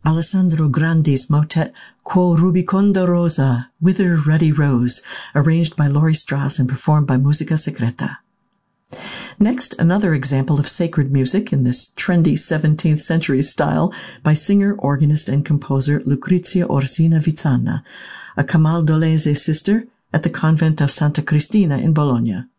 Alessandro Grandi's motet Quo Rubiconda Rosa, Whither Ruddy Rose, arranged by Laurie Strauss and performed by Musica Secreta. Next, another example of sacred music in this trendy 17th century style by singer, organist, and composer Lucrezia Orsina Vizzana, a Camaldolese sister at the convent of Santa Cristina in Bologna.